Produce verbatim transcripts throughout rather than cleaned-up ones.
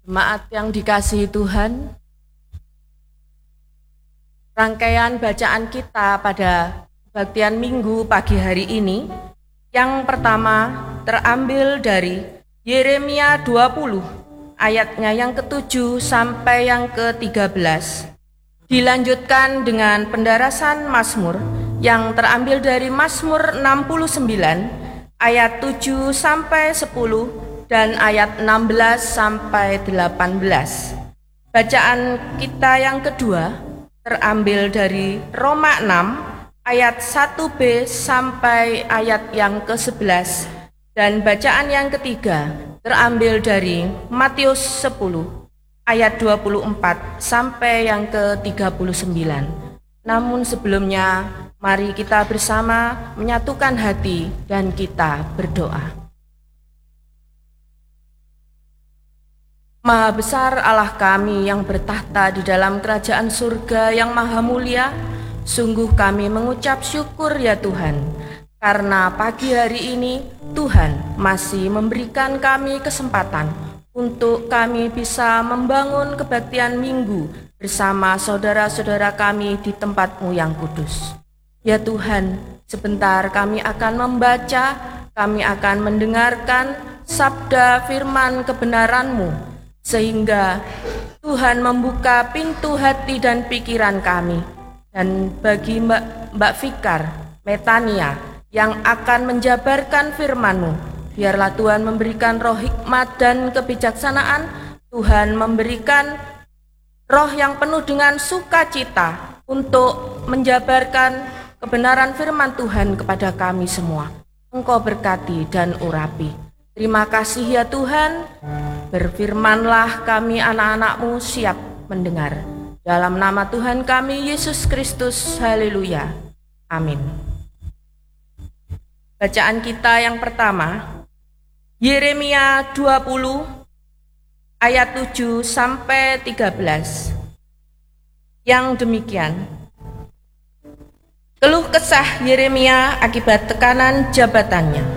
Jemaat yang dikasihi Tuhan, rangkaian bacaan kita pada kebaktian Minggu pagi hari ini yang pertama terambil dari Yeremia dua puluh ayatnya yang ketujuh sampai yang ke tiga belas, dilanjutkan dengan pendarasan Mazmur yang terambil dari Mazmur enam puluh sembilan ayat tujuh sampai sepuluh dan ayat enam belas sampai delapan belas. Bacaan kita yang kedua terambil dari Roma enam ayat satu b sampai ayat yang ke sebelas, dan bacaan yang ketiga terambil dari Matius sepuluh ayat dua puluh empat sampai yang ke tiga puluh sembilan. Namun sebelumnya, mari kita bersama menyatukan hati dan kita berdoa. Maha besar Allah kami yang bertahta di dalam kerajaan surga yang maha mulia, sungguh kami mengucap syukur ya Tuhan, karena pagi hari ini Tuhan masih memberikan kami kesempatan untuk kami bisa membangun kebaktian Minggu bersama saudara-saudara kami di tempat-Mu yang kudus. Ya Tuhan, sebentar kami akan membaca, kami akan mendengarkan sabda firman kebenaran-Mu, sehingga Tuhan membuka pintu hati dan pikiran kami. Dan bagi Mbak, Mbak Fikar, Metania yang akan menjabarkan firman-Mu, biarlah Tuhan memberikan roh hikmat dan kebijaksanaan. Tuhan memberikan roh yang penuh dengan sukacita untuk menjabarkan kebenaran firman Tuhan kepada kami semua. Engkau berkati dan urapi. Terima kasih ya Tuhan. Berfirmanlah, kami anak-anak-Mu siap mendengar. Dalam nama Tuhan kami Yesus Kristus, haleluya, amin. Bacaan kita yang pertama, Yeremia dua puluh ayat tujuh sampai tiga belas. Yang demikian: keluh kesah Yeremia akibat tekanan jabatannya.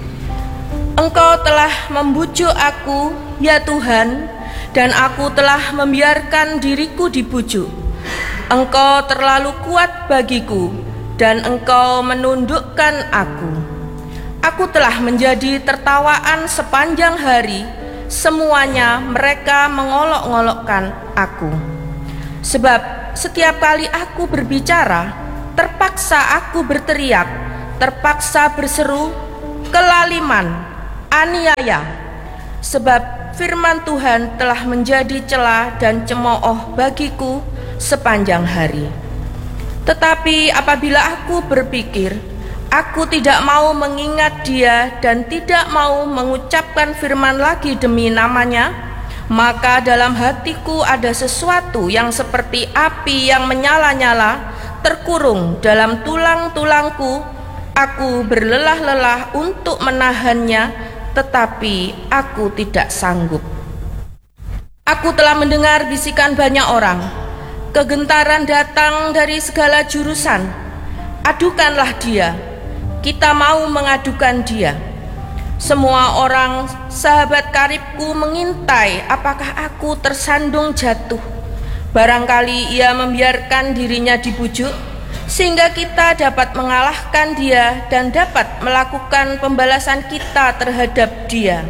Engkau telah membujuk aku, ya Tuhan, dan aku telah membiarkan diriku dibujuk. Engkau terlalu kuat bagiku, dan Engkau menundukkan aku. Aku telah menjadi tertawaan sepanjang hari, semuanya mereka mengolok-olokkan aku. Sebab setiap kali aku berbicara, terpaksa aku berteriak, terpaksa berseru, kelaliman, aniaya, sebab firman Tuhan telah menjadi celah dan cemooh bagiku sepanjang hari. Tetapi apabila aku berpikir, aku tidak mau mengingat Dia dan tidak mau mengucapkan firman lagi demi namanya, maka dalam hatiku ada sesuatu yang seperti api yang menyala-nyala terkurung dalam tulang-tulangku. Aku berlelah-lelah untuk menahannya, tetapi aku tidak sanggup. Aku telah mendengar bisikan banyak orang. Kegentaran datang dari segala jurusan. Adukanlah dia. Kita mau mengadukan dia. Semua orang sahabat karibku mengintai apakah aku tersandung jatuh. Barangkali ia membiarkan dirinya dibujuk, sehingga kita dapat mengalahkan dia dan dapat melakukan pembalasan kita terhadap dia.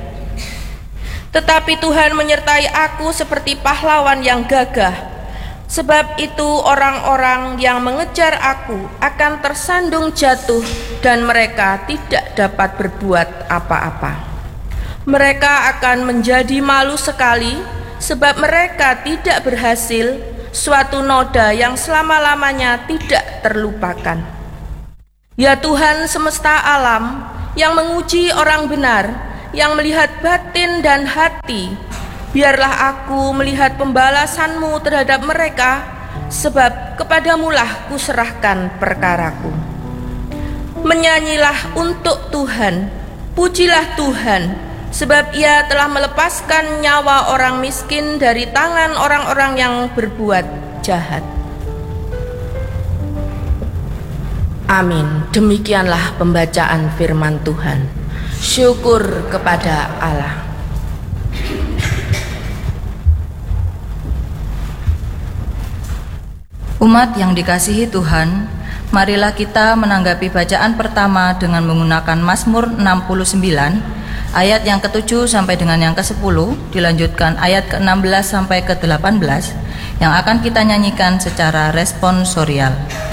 Tetapi Tuhan menyertai aku seperti pahlawan yang gagah. Sebab itu orang-orang yang mengejar aku akan tersandung jatuh dan mereka tidak dapat berbuat apa-apa. Mereka akan menjadi malu sekali sebab mereka tidak berhasil, suatu noda yang selama-lamanya tidak terlupakan. Ya Tuhan semesta alam, yang menguji orang benar, yang melihat batin dan hati, biarlah aku melihat pembalasan-Mu terhadap mereka, sebab kepadamu-lah kuserahkan perkaraku. Menyanyilah untuk Tuhan, pujilah Tuhan, sebab Ia telah melepaskan nyawa orang miskin dari tangan orang-orang yang berbuat jahat. Amin. Demikianlah pembacaan firman Tuhan. Syukur kepada Allah. Umat yang dikasihi Tuhan, marilah kita menanggapi bacaan pertama dengan menggunakan Mazmur enam puluh sembilan, ayat yang ketujuh sampai dengan yang kesepuluh, dilanjutkan ayat ke-enam belas sampai ke delapan belas, yang akan kita nyanyikan secara responsorial.